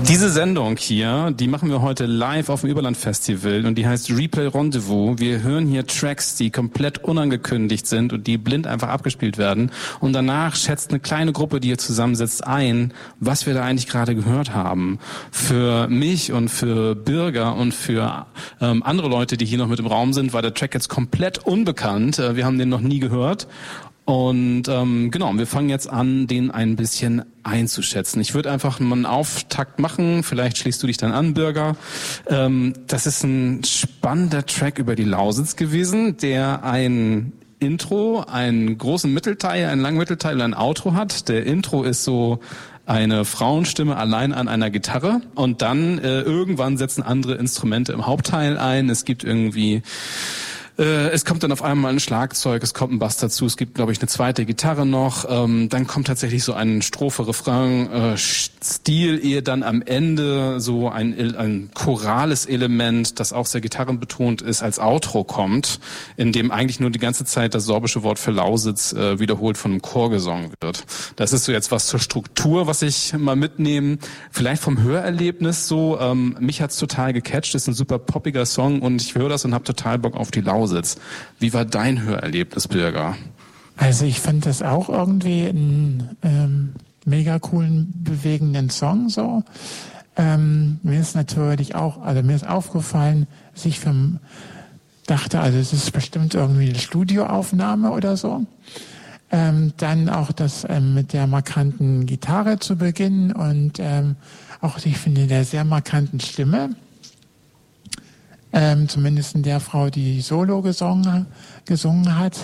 Diese Sendung hier, die machen wir heute live auf dem Überland-Festival und die heißt Replay Rendezvous. Wir hören hier Tracks, die komplett unangekündigt sind und die blind einfach abgespielt werden. Und danach schätzt eine kleine Gruppe, die hier zusammensitzt, ein, was wir da eigentlich gerade gehört haben. Für mich und für Birger und für andere Leute, die hier noch mit im Raum sind, war der Track jetzt komplett unbekannt. Wir haben den noch nie gehört. Und genau, wir fangen jetzt an, den ein bisschen einzuschätzen. Ich würde einfach mal einen Auftakt machen, vielleicht schließt du dich dann an, Birger. Das ist ein spannender Track über die Lausitz gewesen, der ein Intro, einen großen Mittelteil, einen langen Mittelteil und ein Outro hat. Der Intro ist so eine Frauenstimme allein an einer Gitarre und dann irgendwann setzen andere Instrumente im Hauptteil ein. Es gibt irgendwie... Es kommt dann auf einmal ein Schlagzeug, es kommt ein Bass dazu, es gibt, glaube ich, eine zweite Gitarre noch, dann kommt tatsächlich so ein Strophe-Refrain-Stil, ehe dann am Ende so ein chorales Element, das auch sehr gitarrenbetont ist, als Outro kommt, in dem eigentlich nur die ganze Zeit das sorbische Wort für Lausitz wiederholt von einem Chor gesungen wird. Das ist so jetzt was zur Struktur, was ich mal mitnehme. Vielleicht vom Hörerlebnis so, mich hat's total gecatcht, ist ein super poppiger Song und ich höre das und habe total Bock auf die Lausitz. Wie war dein Hörerlebnis, Birger? Also ich fand das auch irgendwie einen mega coolen, bewegenden Song so. Mir ist natürlich auch, also mir ist aufgefallen, dass ich dachte, also es ist bestimmt irgendwie eine Studioaufnahme oder so. Dann auch das mit der markanten Gitarre zu beginnen und auch, ich finde, der sehr markanten Stimme. Zumindest in der Frau, die Solo gesungen hat.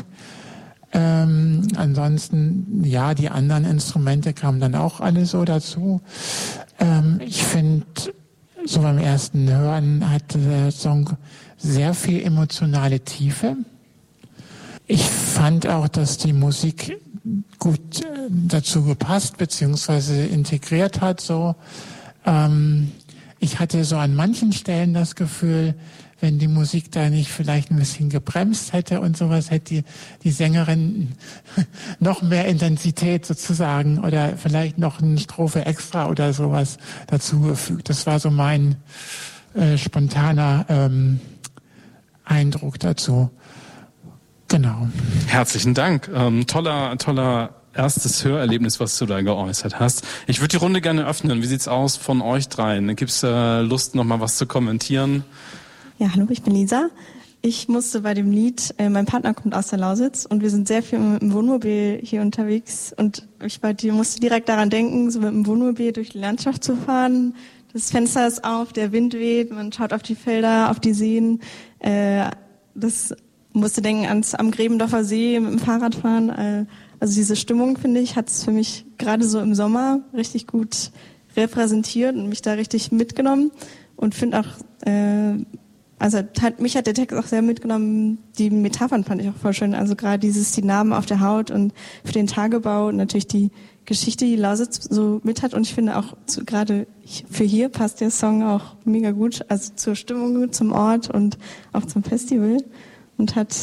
Ansonsten, ja, die anderen Instrumente kamen dann auch alle so dazu. Ich finde, so beim ersten Hören hatte der Song sehr viel emotionale Tiefe. Ich fand auch, dass die Musik gut dazu gepasst beziehungsweise integriert hat. So, ich hatte so an manchen Stellen das Gefühl, wenn die Musik da nicht vielleicht ein bisschen gebremst hätte und sowas, hätte die Sängerin noch mehr Intensität sozusagen oder vielleicht noch eine Strophe extra oder sowas dazugefügt. Das war so mein spontaner Eindruck dazu. Genau. Herzlichen Dank. Toller erstes Hörerlebnis, was du da geäußert hast. Ich würde die Runde gerne öffnen. Wie sieht's aus von euch dreien? Gibt's Lust, noch mal was zu kommentieren? Ja, hallo, ich bin Lisa. Ich musste bei dem Lied, mein Partner kommt aus der Lausitz und wir sind sehr viel mit dem Wohnmobil hier unterwegs und ich musste direkt daran denken, so mit dem Wohnmobil durch die Landschaft zu fahren. Das Fenster ist auf, der Wind weht, man schaut auf die Felder, auf die Seen. Das musste denken am Gräbendorfer See mit dem Fahrrad fahren. Also diese Stimmung, finde ich, hat es für mich gerade so im Sommer richtig gut repräsentiert und mich da richtig mitgenommen und finde auch, mich hat der Text auch sehr mitgenommen. Die Metaphern fand ich auch voll schön. Also gerade die Narben auf der Haut und für den Tagebau und natürlich die Geschichte, die Lausitz so mit hat. Und ich finde auch gerade für hier passt der Song auch mega gut. Also zur Stimmung, zum Ort und auch zum Festival. Und hat,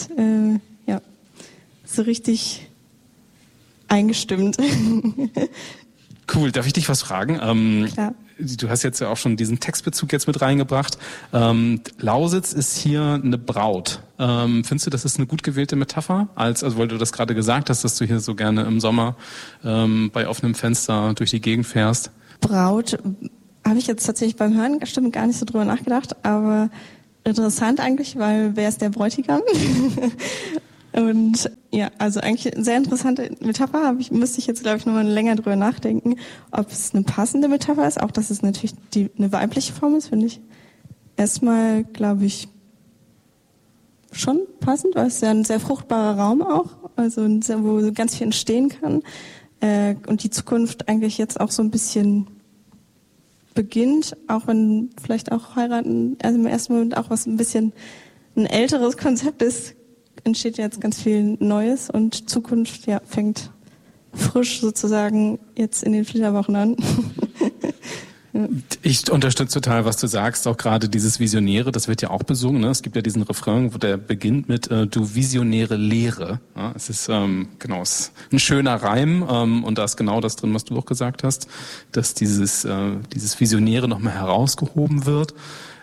so richtig eingestimmt. Cool. Darf ich dich was fragen? Klar. Du hast jetzt ja auch schon diesen Textbezug jetzt mit reingebracht. Lausitz ist hier eine Braut. Findest du, das ist eine gut gewählte Metapher? Also weil du das gerade gesagt hast, dass du hier so gerne im Sommer bei offenem Fenster durch die Gegend fährst. Braut habe ich jetzt tatsächlich beim Hören bestimmt gar nicht so drüber nachgedacht, aber interessant eigentlich, weil wer ist der Bräutigam? Und ja, also eigentlich eine sehr interessante Metapher, müsste ich jetzt, glaube ich, nochmal länger drüber nachdenken, ob es eine passende Metapher ist, auch dass es natürlich eine weibliche Form ist, finde ich erstmal, glaube ich, schon passend, weil es ja ein sehr fruchtbarer Raum auch, also wo ganz viel entstehen kann und die Zukunft eigentlich jetzt auch so ein bisschen beginnt, auch wenn vielleicht auch heiraten, also im ersten Moment auch was ein bisschen ein älteres Konzept ist, entsteht jetzt ganz viel Neues und Zukunft fängt frisch sozusagen jetzt in den Flitterwochen an. Ich unterstütze total, was du sagst, auch gerade dieses Visionäre, das wird ja auch besungen. Ne? Es gibt ja diesen Refrain, wo der beginnt mit du visionäre Lehre. Ja, es ist genau, es ist ein schöner Reim und da ist genau das drin, was du auch gesagt hast, dass dieses Visionäre nochmal herausgehoben wird.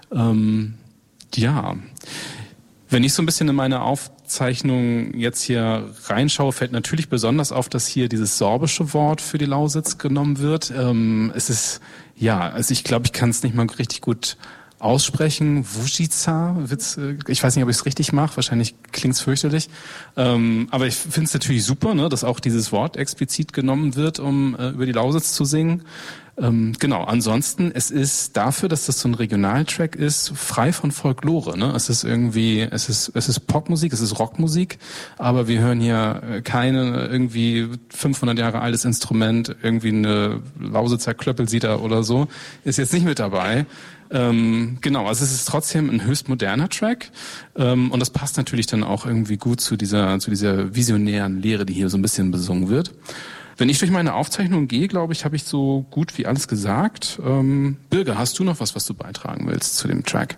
Ja, wenn ich so ein bisschen in meine Aufzeichnung jetzt hier reinschaue, fällt natürlich besonders auf, dass hier dieses sorbische Wort für die Lausitz genommen wird. Es ist, ja, also ich glaube, ich kann es nicht mal richtig gut aussprechen. Wujica, ich weiß nicht, ob ich es richtig mache, wahrscheinlich klingt es fürchterlich. Aber ich finde es natürlich super, ne, dass auch dieses Wort explizit genommen wird, um über die Lausitz zu singen. Genau, ansonsten, es ist dafür, dass das so ein Regionaltrack ist, frei von Folklore. Ne? Es ist irgendwie, es ist Popmusik, es ist Rockmusik, aber wir hören hier keine irgendwie 500 Jahre altes Instrument, irgendwie eine Lausitzer Klöppelsieder oder so, ist jetzt nicht mit dabei. Genau, also es ist trotzdem ein höchst moderner Track und das passt natürlich dann auch irgendwie gut zu dieser visionären Lehre, die hier so ein bisschen besungen wird. Wenn ich durch meine Aufzeichnung gehe, glaube ich, habe ich so gut wie alles gesagt. Birger, hast du noch was du beitragen willst zu dem Track?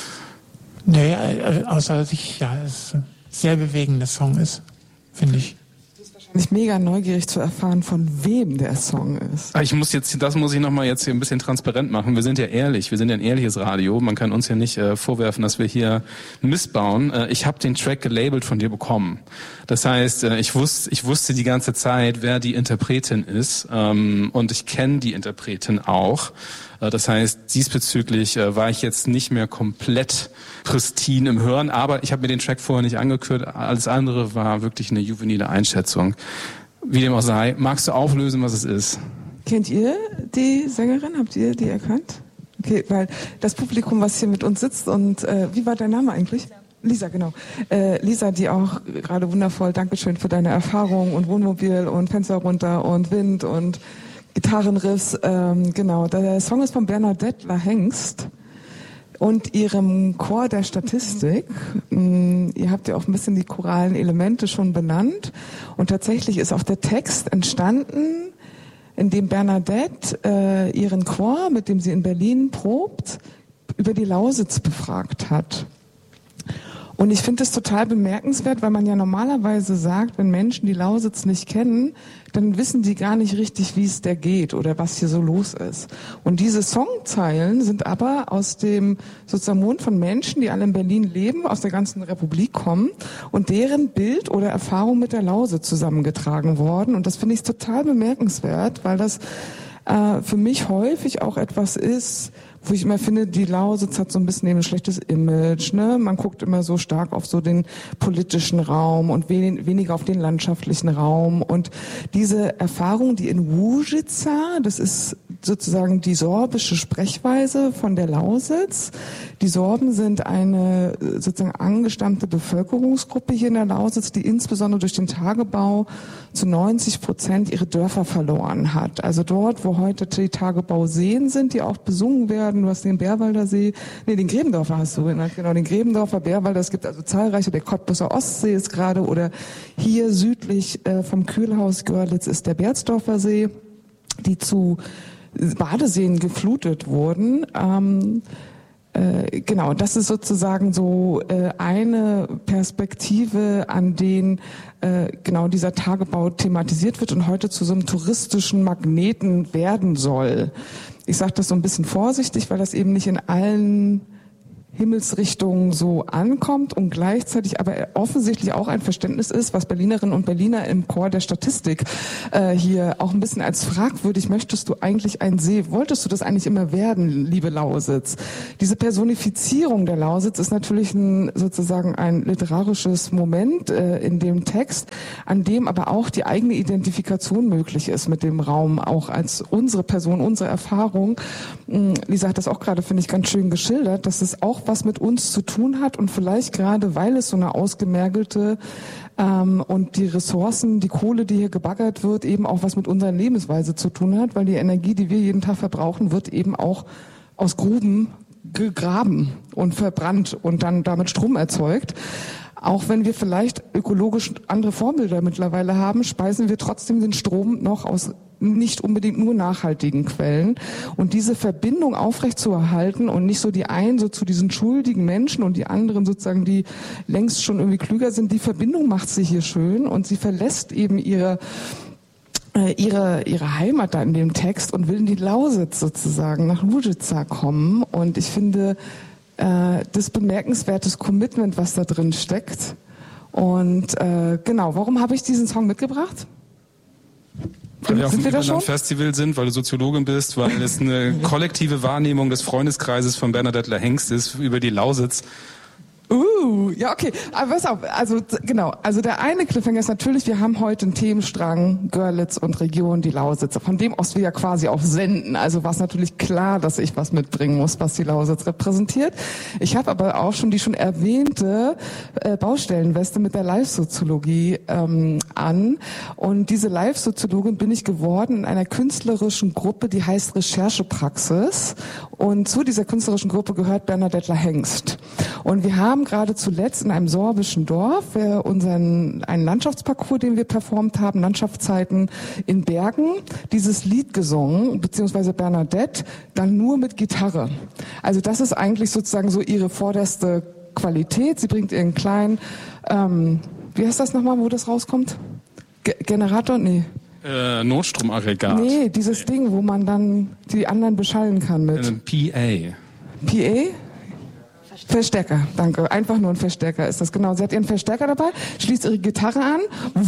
Nee, außer dass es ein sehr bewegender Song ist, finde ich. Ich bin mega neugierig zu erfahren, von wem der Song ist. Das muss ich nochmal jetzt hier ein bisschen transparent machen. Wir sind ja ehrlich, wir sind ja ein ehrliches Radio. Man kann uns ja nicht vorwerfen, dass wir hier missbauen. Ich habe den Track gelabelt von dir bekommen. Das heißt, ich wusste die ganze Zeit, wer die Interpretin ist und ich kenne die Interpretin auch. Das heißt, diesbezüglich war ich jetzt nicht mehr komplett pristin im Hören, aber ich habe mir den Track vorher nicht angehört. Alles andere war wirklich eine juvenile Einschätzung. Wie dem auch sei, magst du auflösen, was es ist? Kennt ihr die Sängerin? Habt ihr die erkannt? Okay, weil das Publikum, was hier mit uns sitzt und wie war dein Name eigentlich? Lisa, genau. Lisa, die auch gerade wundervoll, Dankeschön für deine Erfahrung und Wohnmobil und Fenster runter und Wind und Gitarrenriffs, genau. Der Song ist von Bernadette Lahengst und ihrem Chor der Statistik. Ihr habt ja auch ein bisschen die choralen Elemente schon benannt. Und tatsächlich ist auch der Text entstanden, in dem Bernadette ihren Chor, mit dem sie in Berlin probt, über die Lausitz befragt hat. Und ich finde es total bemerkenswert, weil man ja normalerweise sagt, wenn Menschen die Lausitz nicht kennen, dann wissen die gar nicht richtig, wie es der geht oder was hier so los ist. Und diese Songzeilen sind aber aus dem sozusagen Mund von Menschen, die alle in Berlin leben, aus der ganzen Republik kommen und deren Bild oder Erfahrung mit der Lausitz zusammengetragen worden. Und das finde ich total bemerkenswert, weil das für mich häufig auch etwas ist, wo ich immer finde, die Lausitz hat so ein bisschen ein schlechtes Image, ne? Man guckt immer so stark auf so den politischen Raum und weniger auf den landschaftlichen Raum. Und diese Erfahrung, die in Wujica, das ist sozusagen die sorbische Sprechweise von der Lausitz. Die Sorben sind eine sozusagen angestammte Bevölkerungsgruppe hier in der Lausitz, die insbesondere durch den Tagebau zu 90% ihre Dörfer verloren hat. Also dort, wo heute die Tagebauseen sind, die auch besungen werden, du hast den Bärwalder See, den Gräbendorfer hast du genannt, genau, den Gräbendorfer Bärwalder, es gibt also zahlreiche, der Cottbuser Ostsee ist gerade, oder hier südlich vom Kühlhaus Görlitz ist der Berzdorfer See, die zu Badeseen geflutet wurden. Genau, das ist sozusagen so eine Perspektive, an denen genau dieser Tagebau thematisiert wird und heute zu so einem touristischen Magneten werden soll. Ich sage das so ein bisschen vorsichtig, weil das eben nicht in allen Himmelsrichtungen so ankommt und gleichzeitig aber offensichtlich auch ein Verständnis ist, was Berlinerinnen und Berliner im Chor der Statistik hier auch ein bisschen als fragwürdig, möchtest du eigentlich einen See, wolltest du das eigentlich immer werden, liebe Lausitz? Diese Personifizierung der Lausitz ist natürlich sozusagen ein literarisches Moment in dem Text, an dem aber auch die eigene Identifikation möglich ist mit dem Raum, auch als unsere Person, unsere Erfahrung. Lisa hat das auch gerade, finde ich, ganz schön geschildert, dass es auch was mit uns zu tun hat und vielleicht gerade, weil es so eine ausgemergelte und die Ressourcen, die Kohle, die hier gebaggert wird, eben auch was mit unserer Lebensweise zu tun hat, weil die Energie, die wir jeden Tag verbrauchen, wird eben auch aus Gruben gegraben und verbrannt und dann damit Strom erzeugt. Auch wenn wir vielleicht ökologisch andere Vorbilder mittlerweile haben, speisen wir trotzdem den Strom noch aus nicht unbedingt nur nachhaltigen Quellen. Und diese Verbindung aufrechtzuerhalten und nicht so die einen so zu diesen schuldigen Menschen und die anderen sozusagen, die längst schon irgendwie klüger sind, die Verbindung macht sie hier schön und sie verlässt eben ihre Heimat da in dem Text und will in die Lausitz sozusagen nach Łużyca kommen. Und ich finde, das bemerkenswertes Commitment, was da drin steckt. Und genau, warum habe ich diesen Song mitgebracht? Weil wir auf dem Überland-Festival sind, weil du Soziologin bist, weil es eine kollektive Wahrnehmung des Freundeskreises von Bernadette Hengst ist über die Lausitz. Ja, okay. Aber pass auf, also genau. Also der eine Cliffhanger ist natürlich, wir haben heute einen Themenstrang, Görlitz und Region, die Lausitz, von dem aus wir ja quasi auch senden. Also war es natürlich klar, dass ich was mitbringen muss, was die Lausitz repräsentiert. Ich habe aber auch schon die schon erwähnte Baustellenweste mit der Live-Soziologie an. Und diese Live-Soziologin bin ich geworden in einer künstlerischen Gruppe, die heißt Recherchepraxis. Und zu dieser künstlerischen Gruppe gehört Bernadette Hengst. Und wir haben gerade zuletzt in einem sorbischen Dorf einen Landschaftsparcours, den wir performt haben, Landschaftszeiten in Bergen, dieses Lied gesungen, beziehungsweise Bernadette, dann nur mit Gitarre. Also das ist eigentlich sozusagen so ihre vorderste Qualität. Sie bringt ihren kleinen, wie heißt das nochmal, wo das rauskommt? Generator? Nee. Notstromaggregat. Nee, dieses Ding, wo man dann die anderen beschallen kann mit. PA. PA? Verstärker, danke. Einfach nur ein Verstärker ist das, genau. Sie hat ihren Verstärker dabei, schließt ihre Gitarre an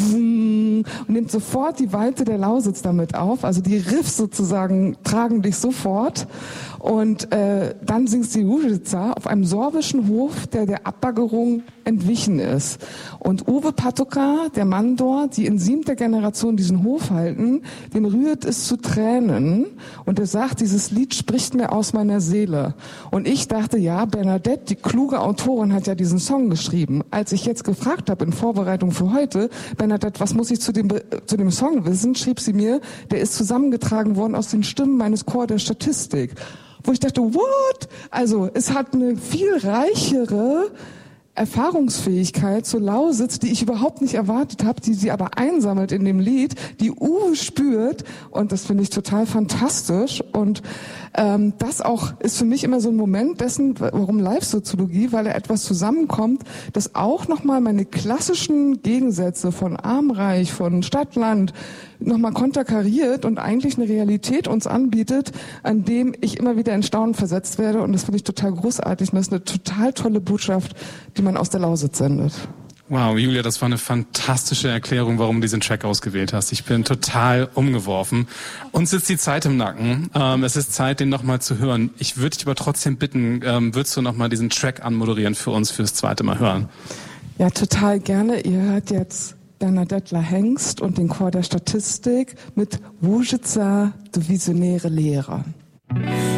und nimmt sofort die Weite der Lausitz damit auf. Also die Riffs sozusagen tragen dich sofort. Und dann singt sie Łużyca auf einem sorbischen Hof, der Abbaggerung entwichen ist. Und Uwe Patoka, der Mann dort, die in 7. Generation diesen Hof halten, den rührt es zu Tränen. Und er sagt, dieses Lied spricht mir aus meiner Seele. Und ich dachte, ja, Bernadette, die kluge Autorin, hat ja diesen Song geschrieben. Als ich jetzt gefragt habe in Vorbereitung für heute, Bernadette, was muss ich zu dem Song wissen, schrieb sie mir, der ist zusammengetragen worden aus den Stimmen meines Chor der Statistik. Wo ich dachte, what? Also es hat eine viel reichere Erfahrungsfähigkeit zur Lausitz, die ich überhaupt nicht erwartet habe, die sie aber einsammelt in dem Lied, die Uwe spürt, und das finde ich total fantastisch. Und das auch ist für mich immer so ein Moment dessen, warum Live-Soziologie, weil da etwas zusammenkommt, das auch nochmal meine klassischen Gegensätze von Arm-Reich, von Stadt-Land nochmal konterkariert und eigentlich eine Realität uns anbietet, an dem ich immer wieder in Staunen versetzt werde, und das finde ich total großartig und das ist eine total tolle Botschaft, die man aus der Lausitz sendet. Wow, Julia, das war eine fantastische Erklärung, warum du diesen Track ausgewählt hast. Ich bin total umgeworfen. Uns sitzt die Zeit im Nacken. Es ist Zeit, den nochmal zu hören. Ich würde dich aber trotzdem bitten, würdest du nochmal diesen Track anmoderieren für uns fürs zweite Mal hören? Ja, total gerne. Ihr hört jetzt Bernadette Hengst und den Chor der Statistik mit Łużyca, du visionäre Lehre.